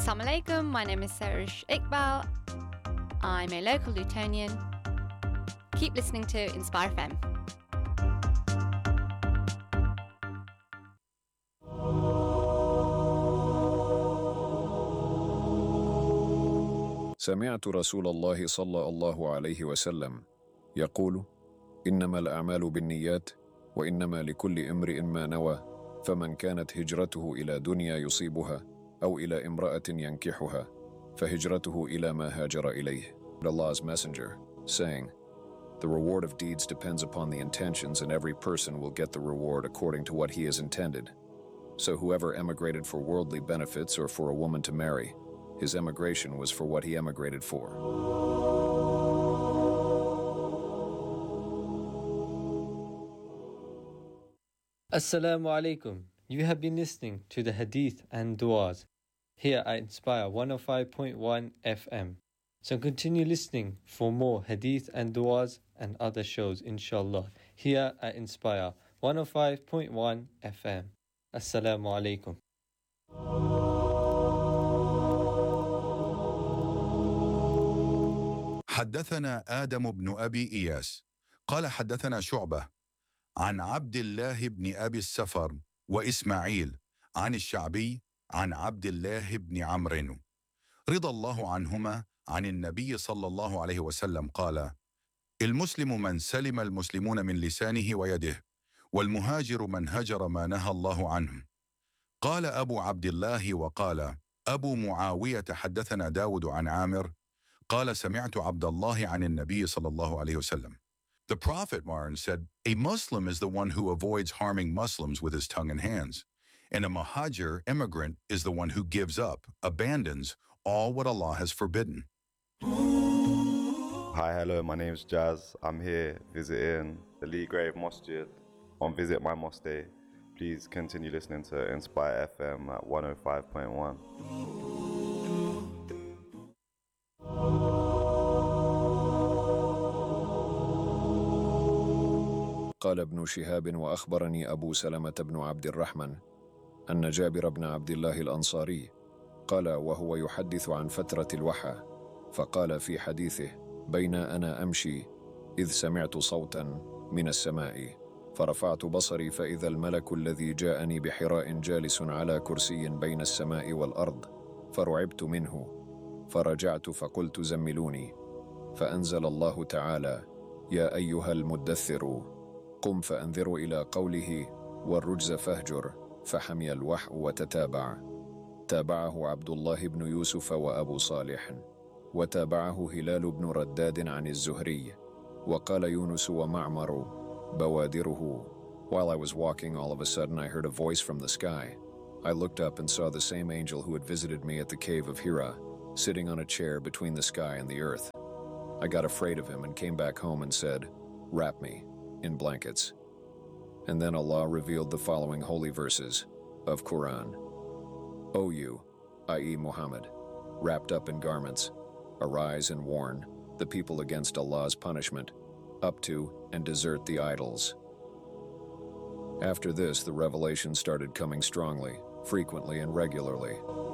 Assalamu alaikum, my name is Serish Iqbal. I'm a local Lutonian. Keep listening to Inspire FM. سمعت رسول الله صلى الله عليه وسلم يقول: إنما الأعمال بالنيات وإنما لكل امرئ ما نوى، فمن كانت هجرته إلى دنيا يصيبها أو إلى امرأة ينكحها فهجرته إلى ما هاجر إليه. Allah's Messenger, saying, the reward of deeds depends upon the intentions, and every person will get the reward according to what he has intended. So whoever emigrated for worldly benefits or for a woman to marry, his emigration was for what he emigrated for. Assalamu alaikum. You have been listening to the Hadith and Du'as here at Inspire 105.1 FM. So continue listening for more Hadith and Du'as and other shows, inshallah, here at Inspire 105.1 FM. Assalamu alaikum. حدثنا آدم بن أبي إياس قال حدثنا شعبة عن عبد الله بن أبي السفر وإسماعيل عن الشعبي عن عبد الله بن عمرو رضي الله عنهما عن النبي صلى الله عليه وسلم قال: المسلم من سلم المسلمون من لسانه ويده، والمهاجر من هجر ما نهى الله عنه. قال أبو عبد الله وقال أبو معاوية حدثنا داود عن عامر قال سمعت عبد الله عن النبي صلى الله عليه وسلم. The Prophet Maran said, a Muslim is the one who avoids harming Muslims with his tongue and hands, and a muhajir, immigrant, is the one who gives up, abandons all what Allah has forbidden. Hi, hello, my name is Jazz. I'm here visiting the Lee Grave Masjid on Visit My Mosque Day. Please continue listening to Inspire FM at 105.1. قال ابن شهاب: وأخبرني أبو سلمة بن عبد الرحمن أن جابر بن عبد الله الأنصاري قال وهو يحدث عن فترة الوحى، فقال في حديثه: بين أنا أمشي إذ سمعت صوتا من السماء، فرفعت بصري فإذا الملك الذي جاءني بحراء جالس على كرسي بين السماء والأرض، فرعبت منه، فرجعت فقلت: زملوني، فأنزل الله تعالى: يا أيها المدثر قم فأنذر إلى قوله: والرجز فاهجر، فحمي الوحي وتتابع. تابعه عبد الله بن يوسف وأبو صالح، وتابعه هلال بن رداد عن الزهري، وقال يونس ومعمر بوادره. While I was walking, all of a sudden I heard a voice from the sky. I looked up and saw the same angel who had visited me at the cave of Hira, sitting on a chair between the sky and the earth. I got afraid of him and came back home and said, wrap me in blankets. And then Allah revealed the following holy verses of Quran. O you, i.e. Muhammad, wrapped up in garments, arise and warn the people against Allah's punishment, up to and desert the idols. After this, the revelation started coming strongly, frequently and regularly.